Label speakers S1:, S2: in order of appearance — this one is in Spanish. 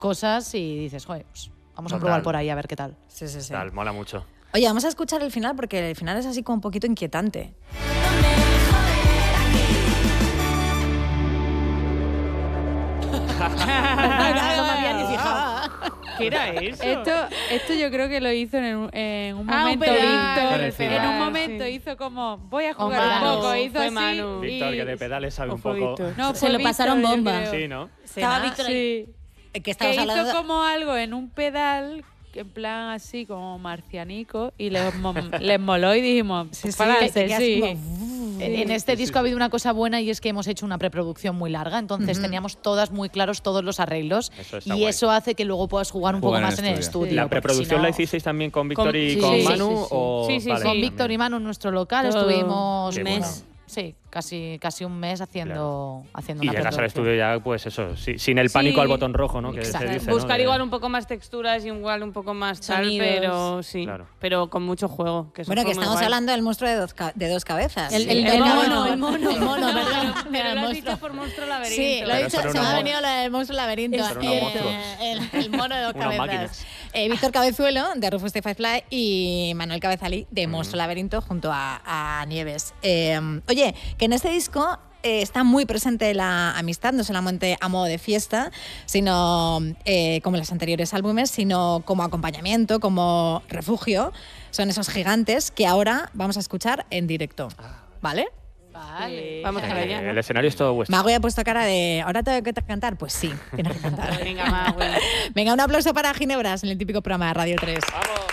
S1: cosas y dices, joder, pues vamos a probar por ahí a ver qué tal.
S2: Sí.
S3: Tal, mola mucho.
S2: Oye, vamos a escuchar el final porque el final es así como un poquito inquietante.
S1: No me había ni fijado.
S4: ¿Qué era eso?
S5: Esto yo creo que lo hizo en un momento
S4: pedal,
S5: Víctor. En un momento hizo como, voy a jugar un
S1: Manu.
S5: poco. Hizo
S4: Fue
S5: así.
S4: Manu.
S3: Víctor, que de pedales sabe
S4: ¿O
S3: un
S4: fue
S3: poco.
S4: Víctor?
S5: No,
S6: Se
S5: fue
S6: lo
S5: Víctor,
S6: pasaron
S5: yo
S6: bomba.
S5: creo.
S3: Sí, ¿no?
S6: Estaba Víctor ahí.
S5: Sí.
S2: Que
S5: Que
S2: estamos
S5: hizo
S2: hablando
S5: como algo en un pedal, en plan así como marcianico, y les moló y dijimos, pues para adelante,
S2: que
S5: sí.
S1: En este disco ha habido una cosa buena y es que hemos hecho una preproducción muy larga, entonces teníamos todas muy claros todos los arreglos
S3: Eso está
S1: y
S3: guay.
S1: eso hace que luego puedas jugar un poco
S7: Jugar en
S1: más en el
S7: estudio.
S1: estudio.
S3: ¿La
S1: porque
S3: preproducción
S1: si no-
S3: la hicisteis también con Víctor y
S1: sí,
S3: con
S1: sí,
S3: Manu?
S4: sí, sí.
S3: O...
S4: Sí, sí,
S3: Vale,
S4: sí.
S1: Con Víctor y Manu en nuestro local
S4: Todo.
S1: estuvimos
S3: Qué
S6: mes.
S3: bueno.
S1: sí, casi un mes haciendo
S3: Y
S1: una
S3: llegas al
S1: preproducción.
S3: estudio ya, pues eso, sin el pánico
S4: Sí.
S3: al botón rojo, ¿no? Que
S1: Exacto.
S3: se dice, ¿no?
S4: Buscar
S3: De-
S4: igual un poco más texturas, igual un poco más tal,
S6: Sonidos.
S4: pero sí.
S3: Claro.
S4: Pero con mucho juego. Que eso
S2: Bueno,
S4: fue
S2: que
S4: muy
S2: estamos
S4: guay.
S2: hablando del monstruo de dos cabezas.
S6: El
S4: El mono,
S6: el mono, perdón.
S4: Pero
S6: El
S4: lo has
S6: monstruo.
S4: dicho por monstruo laberinto.
S2: Sí, lo he
S3: Pero
S2: dicho,
S3: eso era
S2: se me
S3: una
S2: ha
S3: mo-
S2: venido lo del monstruo laberinto.
S3: Eso era una monstruo.
S2: El mono de dos
S3: Unas
S2: cabezas.
S3: máquinas.
S2: Víctor Cabezuelo, de Rufus the Firefly, y Manuel Cabezalí, de Monstruo Laberinto, junto a Nieves. Oye, que en este disco está muy presente la amistad, no solamente a modo de fiesta, sino como en los anteriores álbumes, sino como acompañamiento, como refugio. Son esos gigantes que ahora vamos a escuchar en directo. ¿Vale?
S1: Vale.
S4: Vamos para allá.
S3: El escenario es todo vuestro.
S2: Mago ya ha puesto cara de ¿ahora tengo que cantar? Pues sí, tienes que cantar.
S4: Venga, Mago.
S2: Venga, un aplauso para Ginebras en el típico programa de Radio 3.
S3: ¡Vamos!